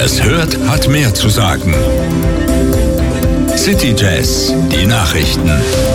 es hört, hat mehr zu sagen. City Jazz, die Nachrichten.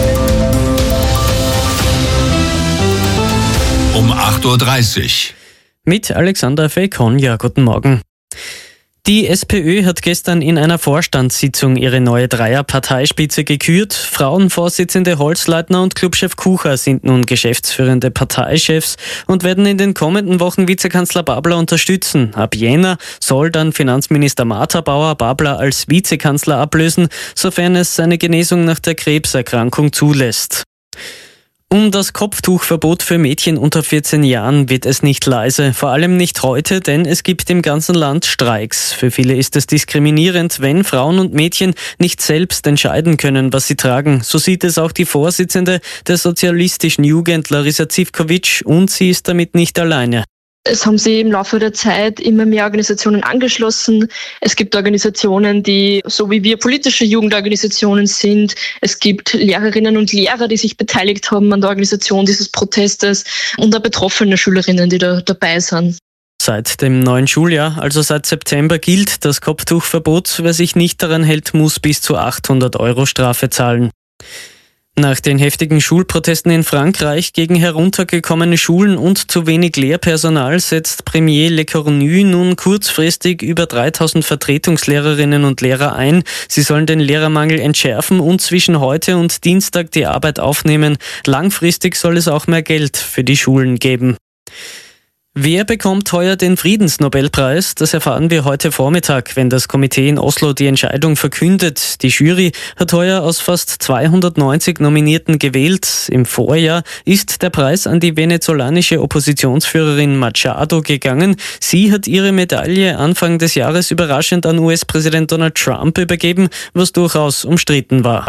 Um 8:30 Uhr. Mit Alexander Fekonja, guten Morgen. Die SPÖ hat gestern in einer Vorstandssitzung ihre neue Dreier-Parteispitze gekürt. Frauenvorsitzende Holzleitner und Clubchef Kucher sind nun geschäftsführende Parteichefs und werden in den kommenden Wochen Vizekanzler Babler unterstützen. Ab Jänner soll dann Finanzminister Martha Bauer Babler als Vizekanzler ablösen, sofern es seine Genesung nach der Krebserkrankung zulässt. Um das Kopftuchverbot für Mädchen unter 14 Jahren wird es nicht leise, vor allem nicht heute, denn es gibt im ganzen Land Streiks. Für viele ist es diskriminierend, wenn Frauen und Mädchen nicht selbst entscheiden können, was sie tragen. So sieht es auch die Vorsitzende der sozialistischen Jugend, Larissa Zivkovic, und sie ist damit nicht alleine. Es haben sich im Laufe der Zeit immer mehr Organisationen angeschlossen. Es gibt Organisationen, die so wie wir politische Jugendorganisationen sind. Es gibt Lehrerinnen und Lehrer, die sich beteiligt haben an der Organisation dieses Protestes und auch betroffene Schülerinnen, die da dabei sind. Seit dem neuen Schuljahr, also seit September, gilt das Kopftuchverbot. Wer sich nicht daran hält, muss bis zu 800 € Strafe zahlen. Nach den heftigen Schulprotesten in Frankreich gegen heruntergekommene Schulen und zu wenig Lehrpersonal setzt Premier Lecornu nun kurzfristig über 3000 Vertretungslehrerinnen und Lehrer ein. Sie sollen den Lehrermangel entschärfen und zwischen heute und Dienstag die Arbeit aufnehmen. Langfristig soll es auch mehr Geld für die Schulen geben. Wer bekommt heuer den Friedensnobelpreis? Das erfahren wir heute Vormittag, wenn das Komitee in Oslo die Entscheidung verkündet. Die Jury hat heuer aus fast 290 Nominierten gewählt. Im Vorjahr ist der Preis an die venezolanische Oppositionsführerin Machado gegangen. Sie hat ihre Medaille Anfang des Jahres überraschend an US-Präsident Donald Trump übergeben, was durchaus umstritten war.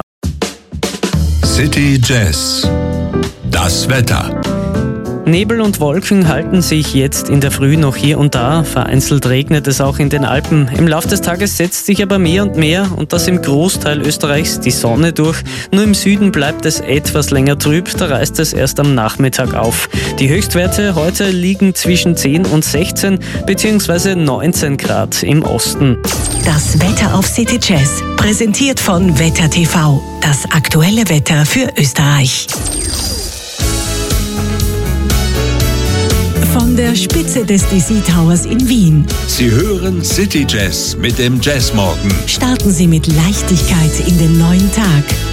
City Jazz, das Wetter. Nebel und Wolken halten sich jetzt in der Früh noch hier und da. Vereinzelt regnet es auch in den Alpen. Im Laufe des Tages setzt sich aber mehr und mehr, und das im Großteil Österreichs, die Sonne durch. Nur im Süden bleibt es etwas länger trüb, da reißt es erst am Nachmittag auf. Die Höchstwerte heute liegen zwischen 10 und 16 bzw. 19 Grad im Osten. Das Wetter auf City Jazz, präsentiert von Wetter TV. Das aktuelle Wetter für Österreich. Von der Spitze des DC Towers in Wien. Sie hören City Jazz mit dem Jazzmorgen. Starten Sie mit Leichtigkeit in den neuen Tag.